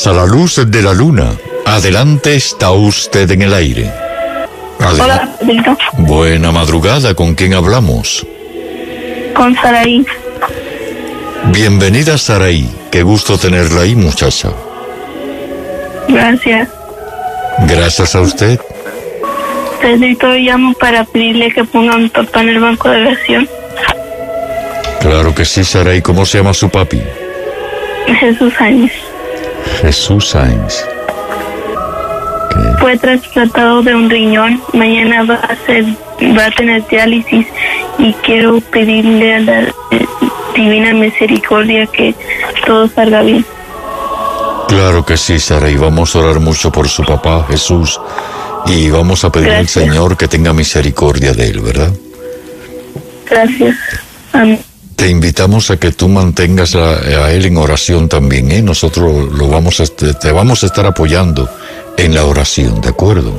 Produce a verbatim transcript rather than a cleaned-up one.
a la luz de la luna. Adelante, está usted en el aire. Adel- Hola, Pedrito. Buena madrugada, ¿con quién hablamos? Con Saraí. Bienvenida, Saraí. Qué gusto tenerla ahí, muchacha. Gracias. Gracias a usted. Pedrito, llamo para pedirle que ponga a mi papá en el banco de versión. Claro que sí, Saraí. ¿Cómo se llama su papi? Jesús Áñez. Jesús Sáenz. ¿Qué? Fue trasplantado de un riñón. Mañana va a ser, va a tener diálisis y quiero pedirle a la eh, Divina Misericordia que todo salga bien. Claro que sí, Saraí. Vamos a orar mucho por su papá, Jesús. Y vamos a pedir al Gracias. Señor que tenga misericordia de él, ¿verdad? Gracias. Amén. Te invitamos a que tú mantengas a, a él en oración también, ¿eh? Nosotros lo vamos a, te vamos a estar apoyando en la oración, ¿de acuerdo?